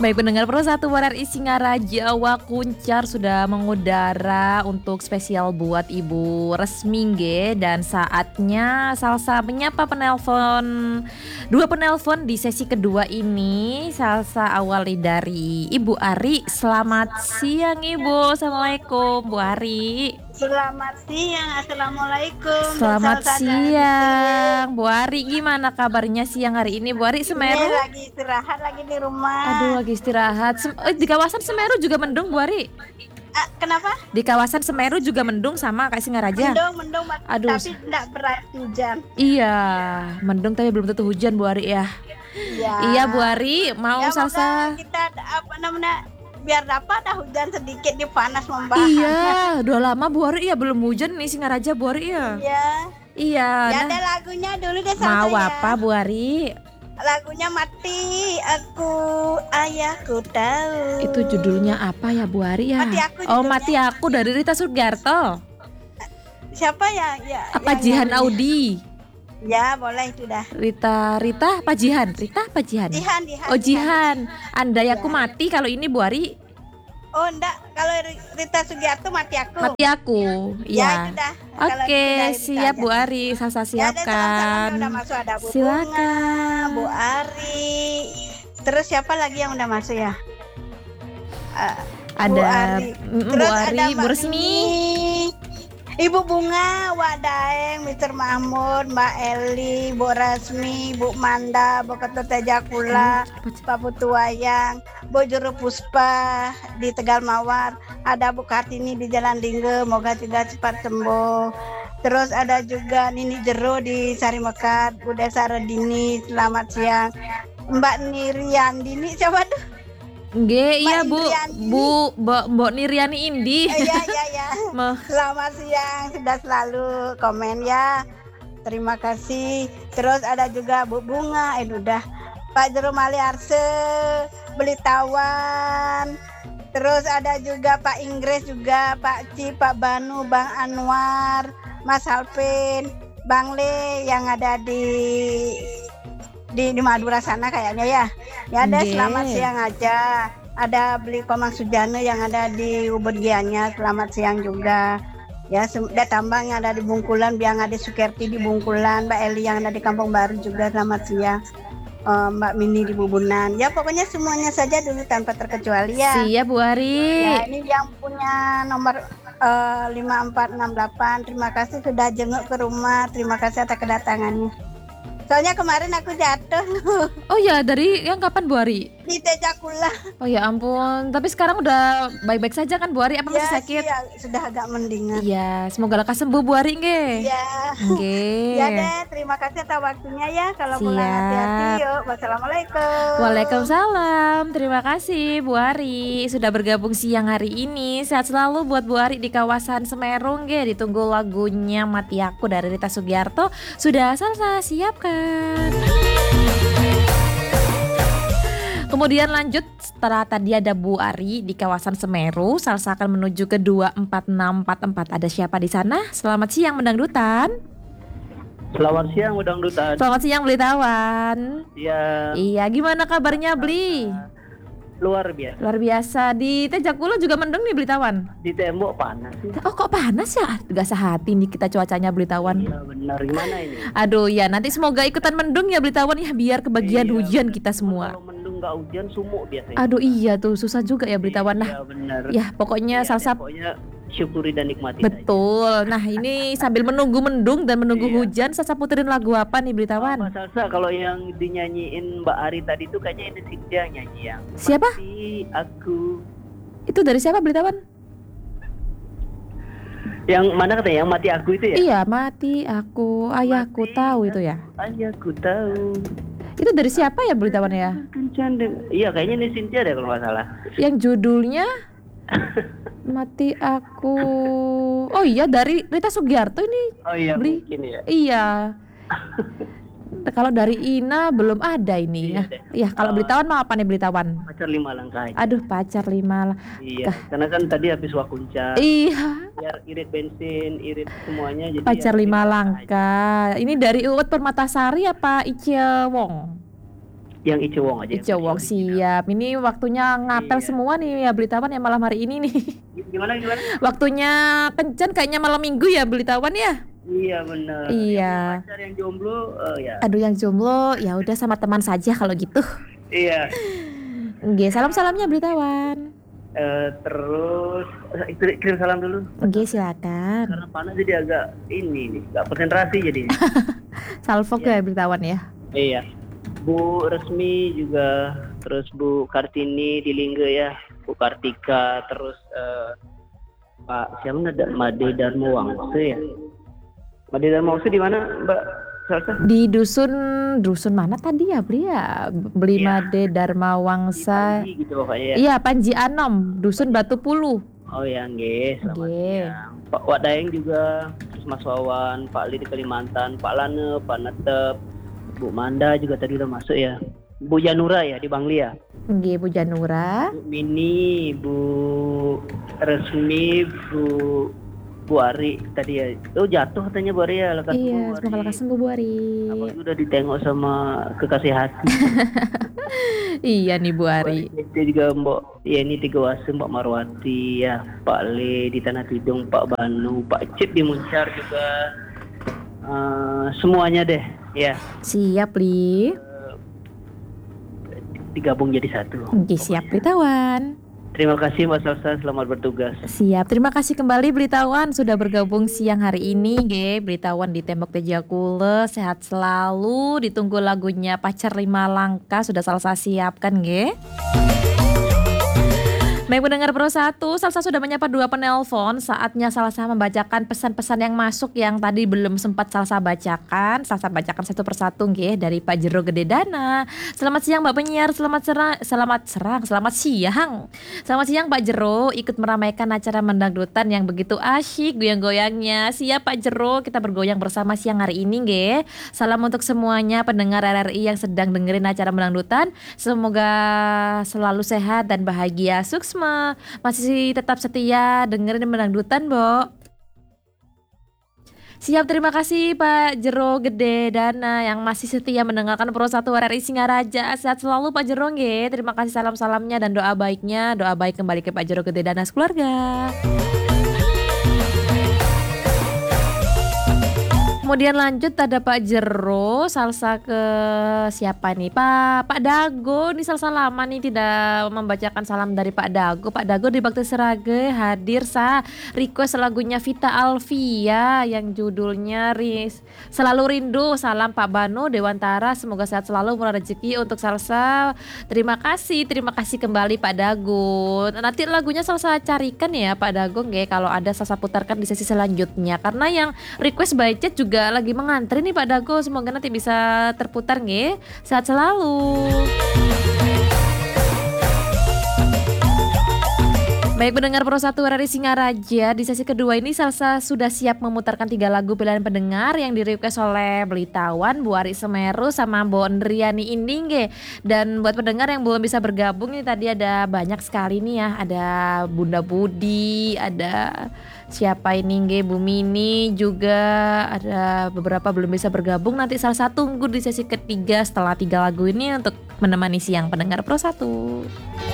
Baik pendengar Pro 1 RRI Singaraja, Wakuncar sudah mengudara untuk spesial buat Ibu Resmingge. Dan saatnya Salsa menyapa penelpon, dua penelpon di sesi kedua ini. Salsa awali dari Ibu Ari. Selamat siang Ibu, Assalamualaikum Bu Ari. Selamat siang, Assalamualaikum. Selamat siang Bu Ari, gimana kabarnya siang hari ini Bu Ari? Semeru? Ini lagi istirahat lagi di rumah. Aduh, lagi istirahat. Di kawasan Semeru juga mendung Bu Ari? Kenapa? Di kawasan Semeru juga mendung sama kayak Singaraja? Mendung, Aduh. tapi tidak berat hujan. Iya, mendung tapi belum tentu hujan Bu Ari ya. Iya Bu Ari, mau ya, Salsa. Kita biar dapat hujan sedikit di panas membahas. Iya, udah lama Bu Ari ya belum hujan nih Singaraja Bu Ari ya. Iya. Ya ada lagunya dulu deh Salsa. Mau apa Bu Ari? Lagunya Mati Aku Ayahku Tahu. Itu judulnya apa ya Bu Ari ya? Mati Aku Mati Aku dari Rita Sugiarto. Siapa ya? Apa Jihan Audi? Ya boleh itu dah. Rita Pajihan. Jihan. Oh Jihan. Andai aku mati, kalau ini Bu Ari? Oh enggak, kalau Rita Sugiarto Mati Aku. Mati Aku. Ya itu dah. Oke, siap Bu Ari, Salsa siapkan. Udah masuk, ada Bu Silakan. Bunga, Bu Ari. Terus siapa lagi yang udah masuk ya? Ada Bu Ari, ada Bu Resmi, Ibu Bunga, Wak Daeng, Mr. Mahmud, Mbak Eli, Bu Rasmi, Bu Manda, Bu Ketut Tejakula, Pak Putuwayang, Bu Juru Puspa di Tegal Mawar, ada Bu Kartini di Jalan Lingge, moga tidak cepat sembuh. Terus ada juga Nini Jero di Sari Mekat, Bu Desa Redini, selamat siang. Mbak Niriandini, siapa tuh? iya Mbak Niriani Indi. Iya. Selamat siang, sudah selalu komen ya. Terima kasih. Terus ada juga Bu Bunga, udah. Pak Jero Mali Arse, Belitawan. Terus ada juga Pak Inggris juga, Pak Ci, Pak Banu, Bang Anwar, Mas Alvin, Bang Le yang ada di Madura sana kayaknya ya. Ya ada selamat siang aja. Ada Beli Komang Sujana yang ada di Ubud Gianyar, selamat siang juga. Ya, ada Tambang yang ada di Bungkulan, Biang ada Sukerti di Bungkulan, Mbak Eli yang ada di Kampung Baru juga selamat siang. Mbak Mini di Bubunan. Ya pokoknya semuanya saja dulu tanpa terkecuali ya. Siap Bu Ari. Ya, ini yang punya nomor 5468. Terima kasih sudah jenguk ke rumah. Terima kasih atas kedatangannya. Soalnya kemarin aku jatuh. Oh ya, dari yang kapan Bu Ari? Di Tejakula. Oh ya ampun, tapi sekarang udah baik-baik saja kan Bu Ari? Apa masih sakit? Ya, sudah agak mendingan. Iya, semoga lekas sembuh Bu Ari nge. Iya. Ya deh, terima kasih atas waktunya ya. Kalau pulang hati-hati yuk. Wassalamualaikum. Waalaikumsalam. Terima kasih Bu Ari sudah bergabung siang hari ini. Sehat selalu buat Bu Ari di kawasan Semeru nge. Ditunggu lagunya Mati Aku dari Rita Sugiarto. Sudah Salsa siapkan. Kemudian lanjut setelah tadi ada Bu Ari di kawasan Semeru, Salsa akan menuju ke 24644. Ada siapa di sana? Selamat siang Mendangdutan. Selamat siang Mendangdutan. Selamat siang Belitawan. Iya, gimana kabarnya Beli? Luar biasa. Luar biasa. Di Tejakula juga mendung nih Belitawan. Di tembok panas sih. Oh kok panas ya? Gak sehati nih kita cuacanya Belitawan. Iya benar, gimana ini? Aduh ya, nanti semoga ikutan mendung ya Belitawan ya, biar kebagian hujan kita semua. Kalau mendung gak hujan sumuk biasanya. Aduh iya tuh, susah juga ya Belitawan. Nah, iya benar. Ya pokoknya Salsa syukuri dan nikmati. Betul saja. Nah ini sambil menunggu mendung dan menunggu hujan, Salsa puterin lagu apa nih Belitawan? Salsa kalau yang dinyanyiin Mbak Ari tadi tuh kayaknya ini Cynthia nyanyi yang siapa? Mati Aku. Itu dari siapa Belitawan? Yang mana katanya? Yang Mati Aku itu ya? Iya, Mati Aku, Ayahku Tahu itu ya? Ayahku Tahu. Itu dari siapa ya Belitawan ya? Iya kayaknya ini Cynthia deh kalau nggak salah. Yang judulnya Mati Aku. Oh iya, dari Rita Sugiarto ini. Oh iya, Beli. mungkin ya. Iya. Kalau dari Ina belum ada ini. Ya, kalau Belitawan mau apa nih Belitawan? Pacar 5 langkah aja. Aduh, pacar 5 Iya, karena kan tadi habis Wakuncar. Iya. Biar irit bensin, irit semuanya jadi pacar 5 langkah. Ini dari Uut Permatasari apa Ice Wong? Yang Icewong aja. Icewong siap. Ini waktunya ngapel Iya. semua nih ya Belitawan ya malam hari ini nih. Gimana? Waktunya kencan kayaknya malam minggu ya Belitawan ya. Iya benar. Iya. Yang pacar yang jomblo, ya. Aduh yang jomblo ya udah sama teman saja kalau gitu. Iya. Nggih, salam-salamnya Belitawan. Terus kirim salam dulu. Nggih, silakan. Karena panas jadi agak ini nih, nggak konsentrasi jadi. Salfok ya Belitawan ya. Iya. Bu Resmi juga, terus Bu Kartini di Lingga ya, Bu Kartika, terus Pak siapa ada Made Darmo Wangse ya. Made Darmo Wangse di mana Mbak Salsa? Di dusun mana tadi ya Beli ya? Beli Iya. Made Dharma Wangsa. Di Panji gitu pokoknya ya. Iya, Panji Anom, dusun Batu Pulu. Oh ya, nggih, selamat Nggih. siang. Pak Wak Daeng juga, terus Mas Wawan, Pak Ali di Kalimantan, Pak Lane, Pak Netep, Bu Manda juga tadi udah masuk ya. Bu Janura ya di Bangli ya. Nggih, Bu Janura. Bu Mini, Bu Resmi, Bu Ari tadi ya. Oh jatuh katanya Bu Ari ya. Lekas Iya, Bu semoga Ari. lekas sembuh Bu Ari. Apalagi udah ditengok sama kekasih hati. Iya nih Bu Ari. Itu juga Mbak Yeni Tigawase, Mbak Marwati ya, Pak Le di Tanah Tidung, Pak Banu, Pak Cip di Muncar juga. Semuanya deh ya Siap, Li. digabung jadi satu. Nggih, siap Belitawan. Terima kasih Mbak Salsa, selamat bertugas. Siap, terima kasih kembali Belitawan sudah bergabung siang hari ini nggih. Belitawan di Tembok Tejakule, sehat selalu. Ditunggu lagunya Pacar Lima Langkah sudah Salsa siapkan nggih. Baik pendengar Pro 1, Salsa sudah menyapa 2 penelpon. Saatnya Salsa membacakan pesan-pesan yang masuk yang tadi belum sempat Salsa bacakan. Salsa bacakan satu persatu nggih dari Pak Jero Gede Dana. Selamat siang Mbak Penyiar, selamat siang. Selamat siang Pak Jero, ikut meramaikan acara mendangdutan yang begitu asyik goyang-goyangnya. Siap Pak Jero, kita bergoyang bersama siang hari ini nggih. Salam untuk semuanya pendengar RRI yang sedang dengerin acara mendangdutan. Semoga selalu sehat dan bahagia. Sukses masih tetap setia dengerin mendangdutan, Bo. Siap, terima kasih Pak Jero Gede Dana yang masih setia mendengarkan Pro 1 RRI Singaraja. Sehat selalu Pak Jero nggih. Terima kasih salam-salamnya dan doa baiknya. Doa baik kembali ke Pak Jero Gede Dana sekeluarga. Kemudian lanjut ada Pak Jero, Salsa ke siapa nih? Pak Dago, ini Salsa lama nih tidak membacakan salam dari Pak Dago. Pak Dago di Bakti Serage hadir request lagunya Vita Alvia yang judulnya Selalu Rindu. Salam Pak Banu Dewantara, semoga sehat selalu, murah rezeki untuk Salsa. Terima kasih kembali Pak Dago. Nanti lagunya Salsa carikan ya Pak Dago nggih, kalau ada Salsa putarkan di sesi selanjutnya. Karena yang request by chat juga lagi mengantri nih Pak Dago, semoga nanti bisa terputar nggih. Sehat selalu. Baik pendengar Pro 1 RRI Singaraja, di sesi kedua ini Salsa sudah siap memutarkan 3 lagu pilihan pendengar yang di-request oleh Belitawan, Bu Ari Semeru sama Bu Andriani Inding. Dan buat pendengar yang belum bisa bergabung ini tadi ada banyak sekali nih ya, ada Bunda Budi, ada siapa ini nggih, Bu Mini juga, ada beberapa belum bisa bergabung. Nanti Salsa tunggu di sesi ketiga setelah 3 lagu ini untuk menemani siang pendengar Pro 1.